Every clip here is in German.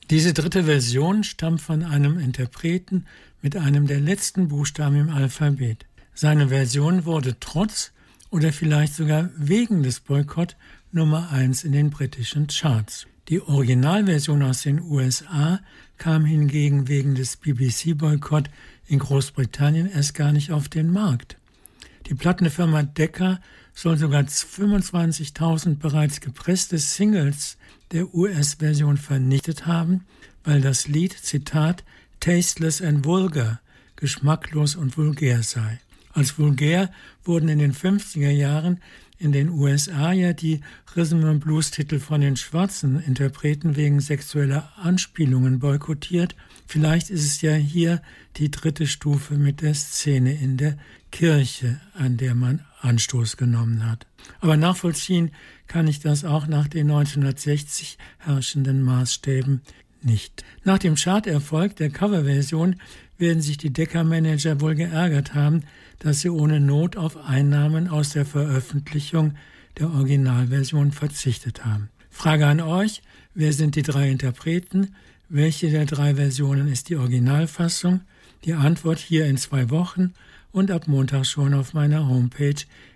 Diese dritte Version stammt von einem Interpreten mit einem der letzten Buchstaben im Alphabet. Seine Version wurde trotz oder vielleicht sogar wegen des Boykott Nummer 1 in den britischen Charts. Die Originalversion aus den USA kam hingegen wegen des BBC-Boykott in Großbritannien erst gar nicht auf den Markt. Die Plattenfirma Decca soll sogar 25.000 bereits gepresste Singles der US-Version vernichtet haben, weil das Lied, Zitat, tasteless and vulgar, geschmacklos und vulgär sei. Als vulgär wurden in den 50er Jahren in den USA ja die Rhythm-and-Blues-Titel von den schwarzen Interpreten wegen sexueller Anspielungen boykottiert. Vielleicht ist es ja hier die dritte Stufe mit der Szene in der Kirche, an der man Anstoß genommen hat. Aber nachvollziehen kann ich das auch nach den 1960 herrschenden Maßstäben nicht. Nach dem Charterfolg der Coverversion werden sich die Decca-Manager wohl geärgert haben, dass sie ohne Not auf Einnahmen aus der Veröffentlichung der Originalversion verzichtet haben. Frage an euch, wer sind die drei Interpreten? Welche der drei Versionen ist die Originalfassung? Die Antwort hier in 2 Wochen und ab Montag schon auf meiner Homepage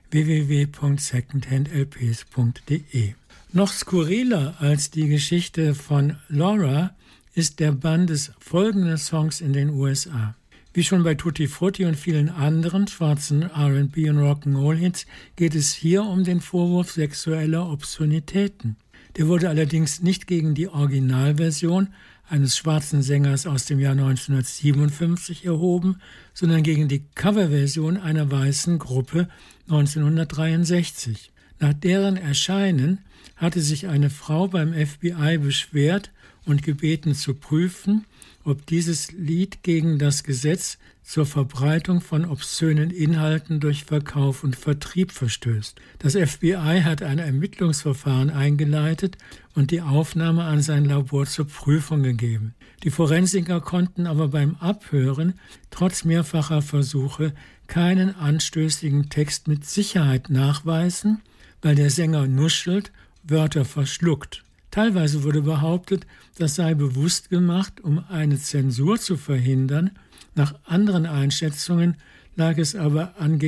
www.secondhandlps.de. Noch skurriler als die Geschichte von Laura ist der Bann des folgenden Songs in den USA. Wie schon bei Tutti Frutti und vielen anderen schwarzen R&B und Rock'n'Roll-Hits geht es hier um den Vorwurf sexueller Obszönitäten. Der wurde allerdings nicht gegen die Originalversion eines schwarzen Sängers aus dem Jahr 1957 erhoben, sondern gegen die Coverversion einer weißen Gruppe 1963. Nach deren Erscheinen hatte sich eine Frau beim FBI beschwert und gebeten zu prüfen, ob dieses Lied gegen das Gesetz zur Verbreitung von obszönen Inhalten durch Verkauf und Vertrieb verstößt. Das FBI hat ein Ermittlungsverfahren eingeleitet und die Aufnahme an sein Labor zur Prüfung gegeben. Die Forensiker konnten aber beim Abhören trotz mehrfacher Versuche keinen anstößigen Text mit Sicherheit nachweisen, weil der Sänger nuschelt, Wörter verschluckt. Teilweise wurde behauptet, das sei bewusst gemacht, um eine Zensur zu verhindern. Nach anderen Einschätzungen lag es aber angeblich